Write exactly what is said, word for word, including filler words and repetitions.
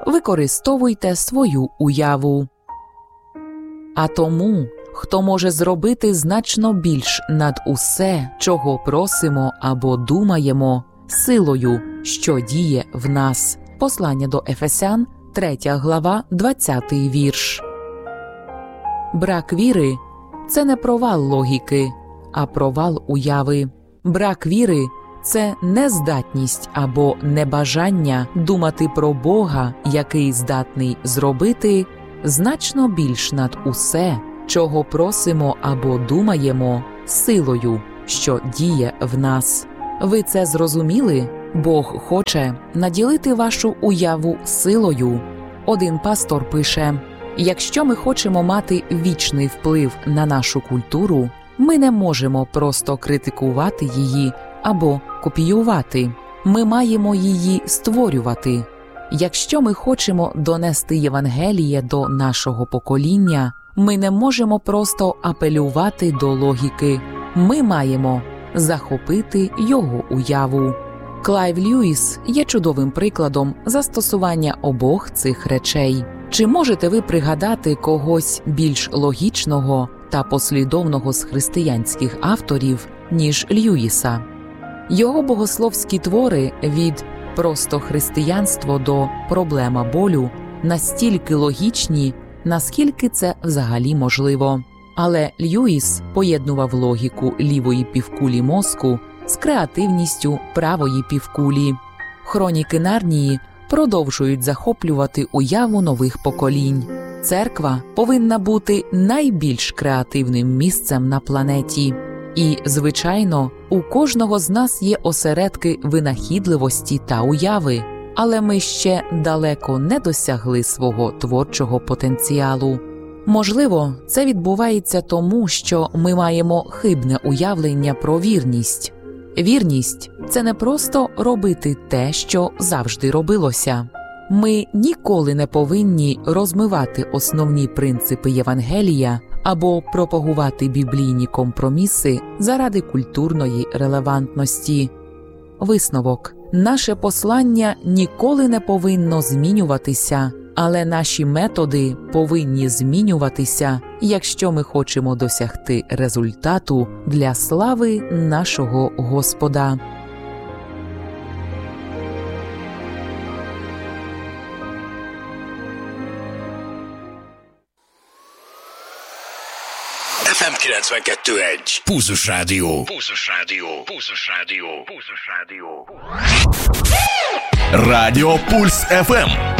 використовуйте свою уяву. А тому, хто може зробити значно більш над усе, чого просимо або думаємо, силою, що діє в нас. Послання до Ефесян, третя глава, двадцятий вірш. Брак віри – це не провал логіки, а провал уяви. Брак віри – це нездатність або небажання думати про Бога, який здатний зробити значно більш над усе, чого просимо або думаємо, силою, що діє в нас. Ви це зрозуміли? Бог хоче наділити вашу уяву силою. Один пастор пише: «Якщо ми хочемо мати вічний вплив на нашу культуру, ми не можемо просто критикувати її або копіювати. Ми маємо її створювати. Якщо ми хочемо донести Євангеліє до нашого покоління, ми не можемо просто апелювати до логіки. Ми маємо захопити його уяву». Клайв Льюіс є чудовим прикладом застосування обох цих речей. Чи можете ви пригадати когось більш логічного та послідовного з християнських авторів, ніж Льюіса? Його богословські твори від «Просто християнство» до «Проблема болю» настільки логічні, наскільки це взагалі можливо. Але Льюіс поєднував логіку лівої півкулі мозку з креативністю правої півкулі. Хроніки Нарнії продовжують захоплювати уяву нових поколінь. Церква повинна бути найбільш креативним місцем на планеті. І, звичайно, у кожного з нас є осередки винахідливості та уяви, але ми ще далеко не досягли свого творчого потенціалу. Можливо, це відбувається тому, що ми маємо хибне уявлення про вірність. Вірність – це не просто робити те, що завжди робилося. Ми ніколи не повинні розмивати основні принципи Євангелія або пропагувати біблійні компроміси заради культурної релевантності. Висновок. Наше послання ніколи не повинно змінюватися, але наші методи повинні змінюватися, якщо ми хочемо досягти результату для слави нашого Господа. еф ем kilencvenkettő egy. Pulzus Rádió. Pulzus Rádió. Pulzus Rádió. Pulzus Rádió. Радіо Пульс еф ем.